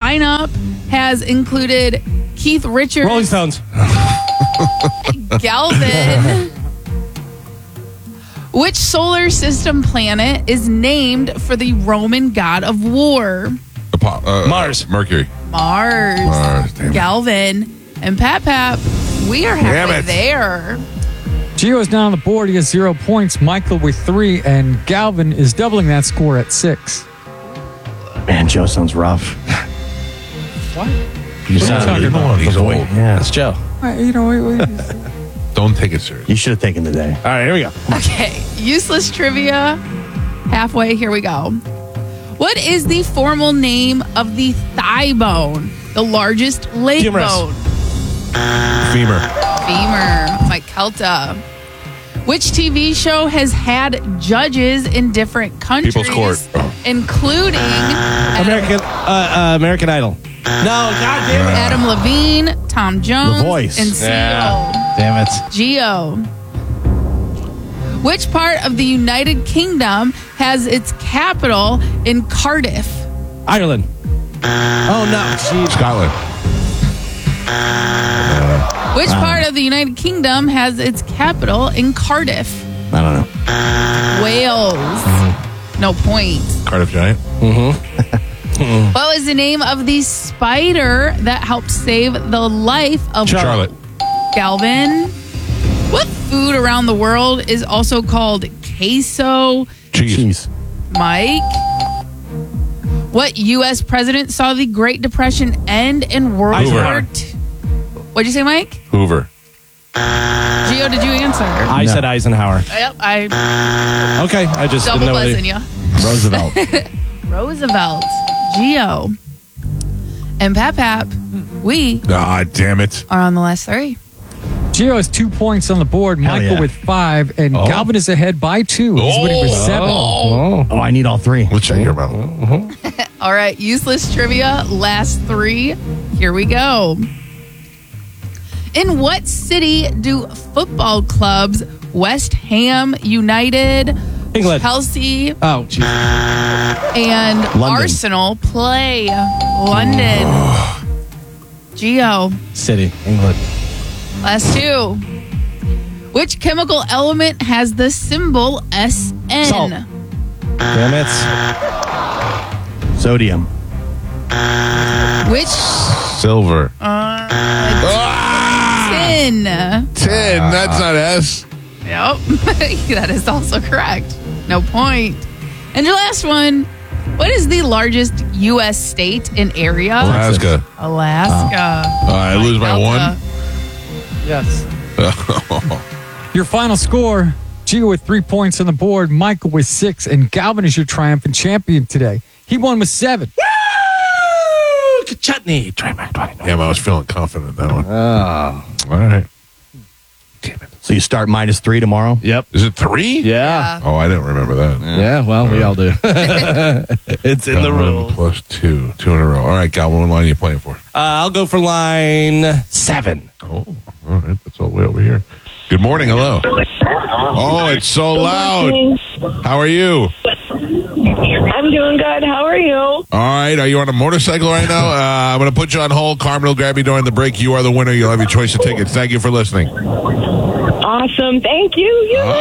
lineup has included Keith Richards, Rolling Stones. Galvin. Which solar system planet is named for the Roman god of war? Mars. Mercury. Mars. Damn it. Galvin and Pap. We are halfway there. Gio is now on the board. He has 0 points. Michael with 3, and Galvin is doubling that score at 6. Man, Joe sounds rough. What? You sound talking about? He's old. Yeah, that's Joe. Don't take it serious. You should have taken the day. All right, here we go. Okay, useless trivia. Halfway, here we go. What is the formal name of the thigh bone, the largest leg Humerus. bone? Femur. Femur. Mike Kelta. Which TV show has had judges in different countries, People's Court. including American Idol. No, God damn it. Adam Levine, Tom Jones, The Voice. and Seal? Damn it. Geo. Which part of the United Kingdom has its capital in Cardiff? Ireland. Oh, no. Jeez. Scotland. Which part of the United Kingdom has its capital in Cardiff? I don't know. Wales. No point. Cardiff Giant. What was the name of the spider that helped save the life of Charlotte. Galvin? What food around the world is also called queso? Cheese. Mike? What U.S. president saw the Great Depression end in World Hoover. War II? What'd you say, Mike? Hoover. Gio, did you answer? I said Eisenhower. Yep, I Okay, I just double didn't know buzzing you. Roosevelt. Roosevelt, Gio, and Pap. We Ah, damn it. are on the last 3. Gio has 2 points on the board. Hell Michael yeah. with 5, and Galvin is ahead by 2. He's winning with 7. Oh, I need all 3. Let's check your mouth. All right, useless trivia, last 3. Here we go. In what city do football clubs West Ham United, England. Chelsea, Oh, jeez. and London. Arsenal play? London. Gio, City. England. last 2. Which chemical element has the symbol SN? Salt. Damn it. Sodium. Which Silver. tin? 10. That's not S. Yep. That is also correct. No point. And your last one. What is the largest U.S. state in area? Alaska. Alaska. I lose by Delta. 1. Yes. Your final score, Gio with 3 points on the board, Michael with 6, and Galvin is your triumphant champion today. He won with 7. Woo! Chutney. Trademark 29. Damn, I was feeling confident in that one. Oh. All right. Damn it. So you start -3 tomorrow? Yep. Is it 3? Yeah. Oh, I didn't remember that. Yeah, well, we all do. It's in the Galvin rules. plus 2. 2 in a row. All right, Galvin, what line are you playing for? I'll go for line 7. Oh, all right. That's all the way over here. Good morning. Hello. Oh, it's so loud. How are you? I'm doing good. How are you? All right. Are you on a motorcycle right now? I'm going to put you on hold. Carmen will grab you during the break. You are the winner. You'll have your choice of tickets. Thank you for listening. Awesome. Thank you.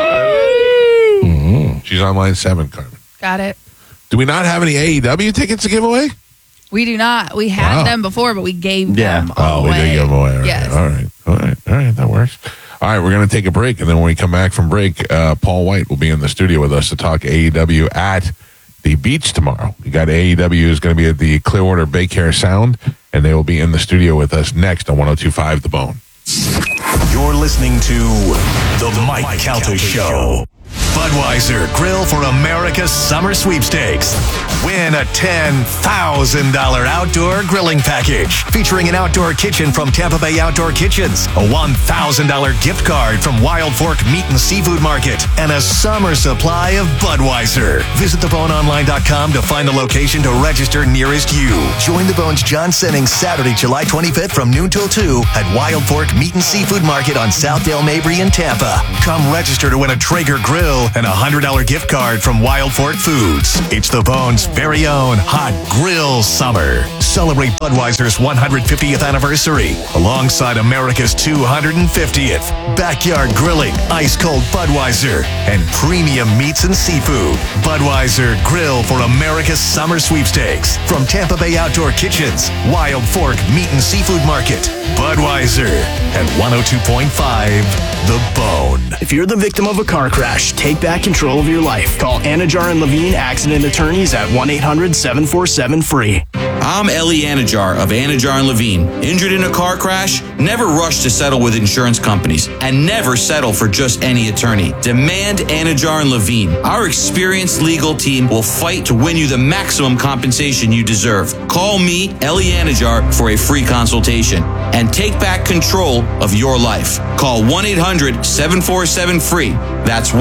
She's on line 7, Carmen. Got it. Do we not have any AEW tickets to give away? We do not. We had Wow. them before, but we gave Yeah. them away. We did give them away. All right. Yes. All right. That works. All right. We're going to take a break. And then when we come back from break, Paul White will be in the studio with us to talk AEW at the beach tomorrow. We got AEW is going to be at the Clearwater Bay Care Sound, and they will be in the studio with us next on 102.5 The Bone. You're listening to The Mike Calta Show. Budweiser Grill for America's Summer Sweepstakes. Win a $10,000 outdoor grilling package featuring an outdoor kitchen from Tampa Bay Outdoor Kitchens, a $1,000 gift card from Wild Fork Meat and Seafood Market, and a summer supply of Budweiser. Visit theboneonline.com to find the location to register nearest you. Join the Bones John Sennings Saturday, July 25th from noon till 2 at Wild Fork Meat and Seafood Market on Southdale Mabry in Tampa. Come register to win a Traeger grill grill, and a $100 gift card from Wild Fork Foods. It's the Bone's very own Hot Grill Summer. Celebrate Budweiser's 150th anniversary alongside America's 250th. Backyard grilling, ice-cold Budweiser, and premium meats and seafood. Budweiser Grill for America's Summer Sweepstakes. From Tampa Bay Outdoor Kitchens, Wild Fork Meat and Seafood Market, Budweiser, and 102.5 The Bone. If you're the victim of a car crash, take back control of your life. Call Anajar and Levine Accident Attorneys at 1-800-747-FREE. I'm Ellie Anajar of Anajar and Levine. Injured in a car crash? Never rush to settle with insurance companies and never settle for just any attorney. Demand Anajar and Levine. Our experienced legal team will fight to win you the maximum compensation you deserve. Call me, Ellie Anajar, for a free consultation and take back control of your life. Call 1-800-747-FREE. That's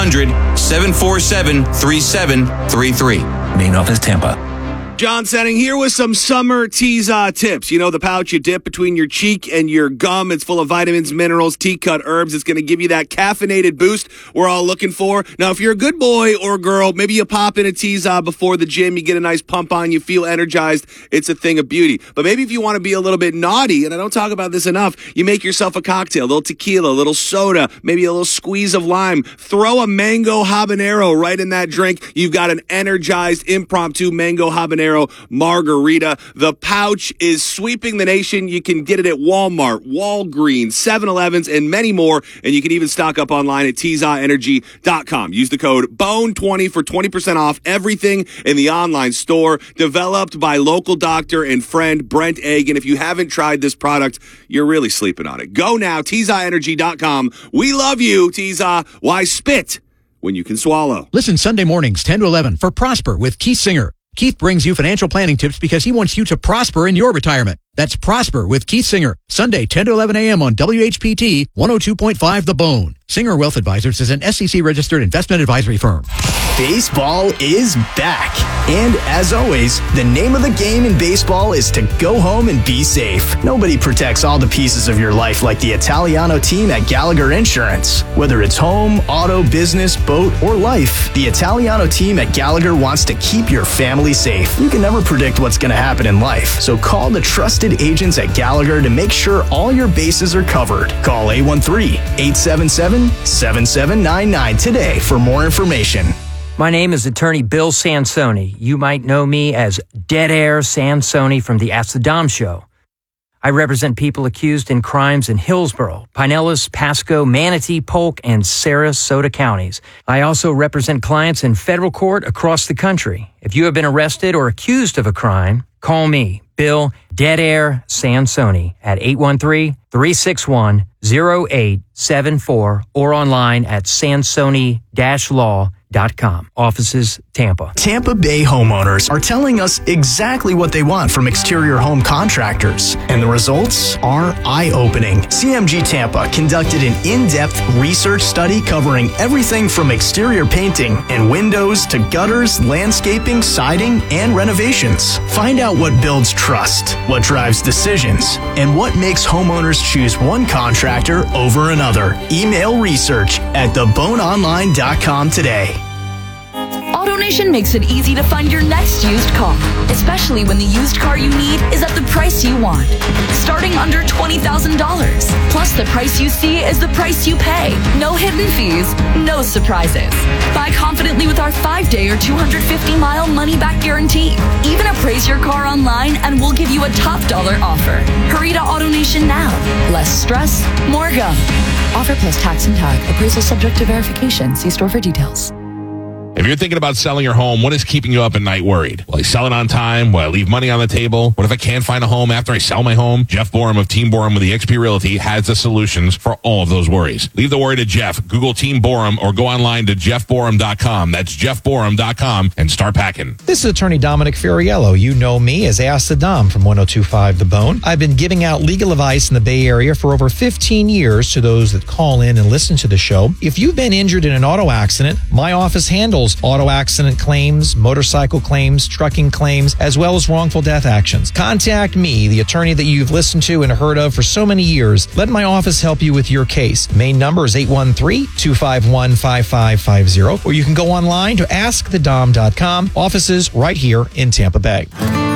1-800-747-3733. Main office, Tampa. John Setting here with some summer Tease-Aw tips. You know, the pouch you dip between your cheek and your gum. It's full of vitamins, minerals, tea-cut herbs. It's going to give you that caffeinated boost we're all looking for. Now, if you're a good boy or girl, maybe you pop in a Tease-Aw before the gym. You get a nice pump on. You feel energized. It's a thing of beauty. But maybe if you want to be a little bit naughty, and I don't talk about this enough, you make yourself a cocktail, a little tequila, a little soda, maybe a little squeeze of lime. Throw a mango habanero right in that drink. You've got an energized impromptu mango habanero margarita. The pouch is sweeping the nation. You can get it at Walmart, Walgreens, 7-Elevens, and many more. And you can even stock up online at teaseawenergy.com. Use the code BONE20 for 20% off everything in the online store. Developed by local doctor and friend Brent Egg. And if you haven't tried this product, you're really sleeping on it. Go now, teaseawenergy.com. We love you, Tease-Aw. Why spit when you can swallow? Listen Sunday mornings, 10 to 11, for Prosper with Keith Singer. Keith brings you financial planning tips because he wants you to prosper in your retirement. That's Prosper with Keith Singer, Sunday, 10 to 11 a.m. on WHPT 102.5 The Bone. Singer Wealth Advisors is an SEC-registered investment advisory firm. Baseball is back. And as always, the name of the game in baseball is to go home and be safe. Nobody protects all the pieces of your life like the Italiano team at Gallagher Insurance. Whether it's home, auto, business, boat, or life, the Italiano team at Gallagher wants to keep your family safe. You can never predict what's going to happen in life, so call the trusted agents at Gallagher to make sure all your bases are covered. Call 813-877-7799 today for more information. My name is attorney Bill Sansoni. You might know me as Dead Air Sansoni from the Ask the Dom show. I represent people accused in crimes in Hillsborough, Pinellas, Pasco, Manatee, Polk, and Sarasota counties. I also represent clients in federal court across the country. If you have been arrested or accused of a crime, call me, Bill Dead Air Sansoni, at 813-361-0874 or online at sansoni-law.com. Offices, Tampa. Tampa Bay homeowners are telling us exactly what they want from exterior home contractors, and the results are eye-opening. CMG Tampa conducted an in-depth research study covering everything from exterior painting and windows to gutters, landscaping, siding, and renovations. Find out what builds trust, what drives decisions, and what makes homeowners choose one contractor over another. Email research at theboneonline.com today. AutoNation makes it easy to find your next used car, especially when the used car you need is at the price you want. Starting under $20,000. Plus, the price you see is the price you pay. No hidden fees, no surprises. Buy confidently with our 5-day or 250-mile money-back guarantee. Even appraise your car online and we'll give you a top dollar offer. Hurry to AutoNation now. Less stress, more go. Offer plus tax and tag. Appraisal subject to verification. See store for details. If you're thinking about selling your home, what is keeping you up at night worried? Will I sell it on time? Will I leave money on the table? What if I can't find a home after I sell my home? Jeff Borum of Team Borum with eXp Realty has the solutions for all of those worries. Leave the worry to Jeff. Google Team Borum or go online to jeffborum.com. That's jeffborum.com and start packing. This is attorney Dominic Ferriello. You know me as Ask the Dom from 102.5 The Bone. I've been giving out legal advice in the Bay Area for over 15 years to those that call in and listen to the show. If you've been injured in an auto accident, my office handles handles auto accident claims, motorcycle claims, trucking claims, as well as wrongful death actions. Contact me, the attorney that you've listened to and heard of for so many years. Let my office help you with your case. Main number is 813-251-5550, or you can go online to askthedom.com. Offices right here in Tampa Bay.